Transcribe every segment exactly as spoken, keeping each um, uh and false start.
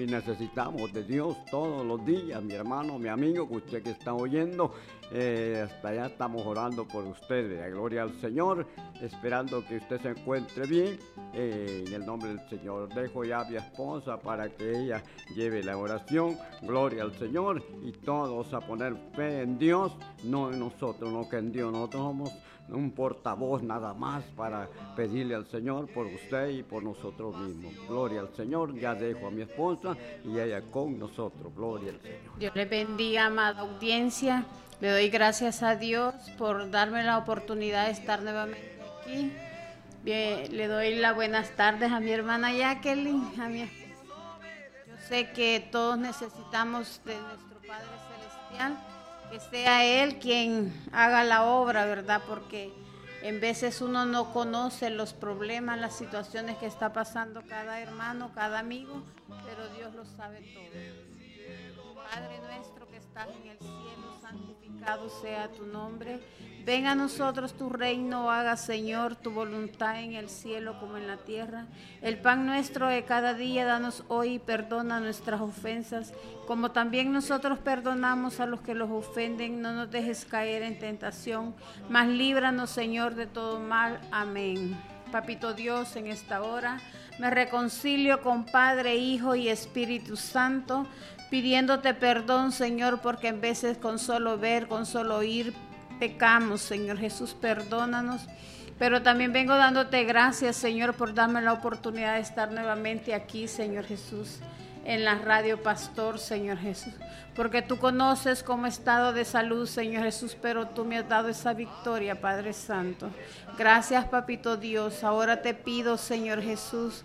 necesitamos de Dios todos los días, mi hermano, mi amigo, que usted que está oyendo. Eh, hasta allá estamos orando por ustedes. Gloria al Señor, esperando que usted se encuentre bien. Eh, en el nombre del Señor, dejo ya a mi esposa para que ella lleve la oración. Gloria al Señor, y todos a poner fe en Dios, no en nosotros, no que en Dios. Nosotros somos un portavoz nada más para pedirle al Señor por usted y por nosotros mismos. Gloria al Señor. Ya dejo a mi esposa y ella con nosotros. Gloria al Señor. Dios les bendiga, amada audiencia. Le doy gracias a Dios por darme la oportunidad de estar nuevamente aquí. Bien, le doy las buenas tardes a mi hermana Jacqueline, a mi esposo. Yo sé que todos necesitamos de nuestro Padre Celestial, que sea Él quien haga la obra, ¿verdad? Porque en veces uno no conoce los problemas, las situaciones que está pasando cada hermano, cada amigo, pero Dios lo sabe todo. Padre nuestro que estás en el cielo, santificado sea tu nombre. Venga a nosotros tu reino, haga Señor tu voluntad en el cielo como en la tierra. El pan nuestro de cada día danos hoy y perdona nuestras ofensas, como también nosotros perdonamos a los que los ofenden. No nos dejes caer en tentación, mas líbranos Señor de todo mal. Amén. Papito Dios, en esta hora me reconcilio con Padre, Hijo y Espíritu Santo, pidiéndote perdón, Señor, porque en veces con solo ver, con solo oír, pecamos, Señor Jesús, perdónanos. Pero también vengo dándote gracias, Señor, por darme la oportunidad de estar nuevamente aquí, Señor Jesús, en la radio Pastor, Señor Jesús, porque tú conoces cómo he estado de salud, Señor Jesús, pero tú me has dado esa victoria, Padre Santo. Gracias, Papito Dios. Ahora te pido, Señor Jesús,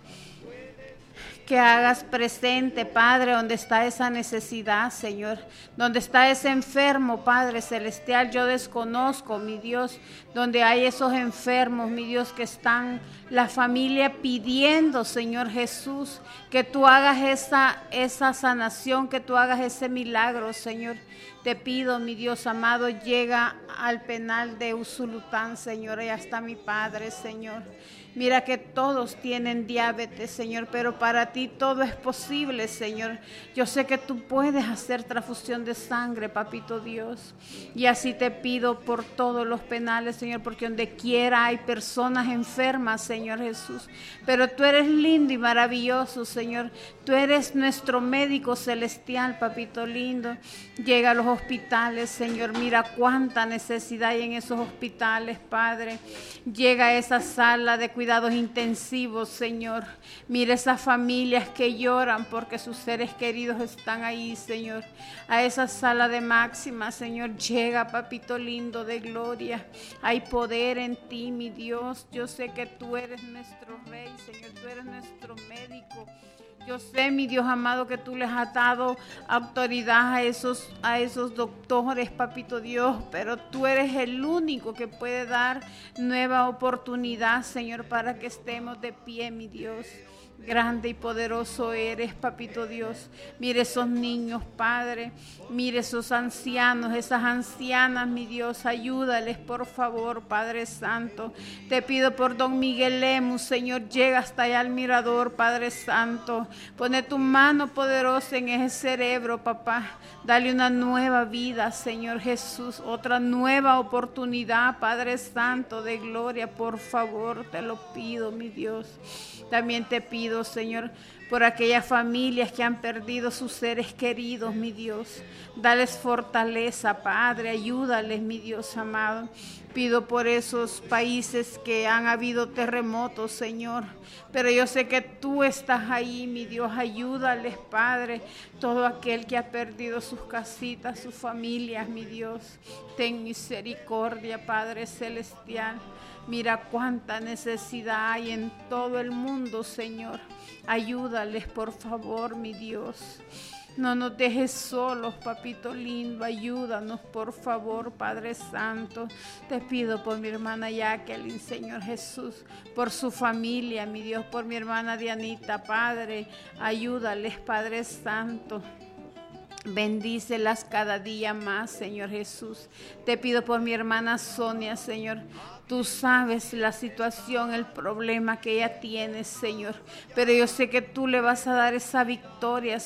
que hagas presente, Padre, donde está esa necesidad, Señor, donde está ese enfermo, Padre Celestial. Yo desconozco, mi Dios, donde hay esos enfermos, mi Dios, que están la familia pidiendo, Señor Jesús, que tú hagas esa, esa sanación, que tú hagas ese milagro, Señor. Te pido, mi Dios amado, llega al penal de Usulután, Señor, y hasta mi Padre, Señor. Mira que todos tienen diabetes, Señor, pero para ti todo es posible, Señor. Yo sé que tú puedes hacer transfusión de sangre, Papito Dios. Y así te pido por todos los penales, Señor, porque donde quiera hay personas enfermas, Señor Jesús. Pero tú eres lindo y maravilloso, Señor. Tú eres nuestro médico celestial, Papito lindo. Llega a los hospitales, Señor. Mira cuánta necesidad hay en esos hospitales, Padre. Llega a esa sala de cuidados cuidados intensivos, Señor. Mira esas familias que lloran porque sus seres queridos están ahí, Señor. A esa sala de máxima, Señor, llega, Papito lindo de gloria. Hay poder en ti, mi Dios. Yo sé que tú eres nuestro Rey, Señor. Tú eres nuestro médico. Yo sé, mi Dios amado, que tú les has dado autoridad a esos, a esos doctores, Papito Dios, pero tú eres el único que puede dar nueva oportunidad, Señor, para que estemos de pie, mi Dios. Grande y poderoso eres, Papito Dios. Mire esos niños, Padre. Mire esos ancianos, esas ancianas, mi Dios. Ayúdales, por favor, Padre Santo. Te pido por don Miguel Lemus, Señor. Llega hasta allá al mirador, Padre Santo. Pone tu mano poderosa en ese cerebro, papá. Dale una nueva vida, Señor Jesús. Otra nueva oportunidad, Padre Santo, de gloria. Por favor, te lo pido, mi Dios. También te pido, Señor, por aquellas familias que han perdido sus seres queridos, mi Dios. Dales fortaleza, Padre, ayúdales, mi Dios amado. Pido por esos países que han habido terremotos, Señor. Pero yo sé que tú estás ahí, mi Dios. Ayúdales, Padre. Todo aquel que ha perdido sus casitas, sus familias, mi Dios. Ten misericordia, Padre Celestial. Mira cuánta necesidad hay en todo el mundo, Señor. Ayúdales, por favor, mi Dios. No nos dejes solos, Papito lindo. Ayúdanos, por favor, Padre Santo. Te pido por mi hermana Jacqueline, Señor Jesús, por su familia, mi Dios, por mi hermana Dianita, Padre. Ayúdales, Padre Santo. Bendícelas cada día más, Señor Jesús. Te pido por mi hermana Sonia, Señor. Tú sabes la situación, el problema que ella tiene, Señor. Pero yo sé que tú le vas a dar esa victoria,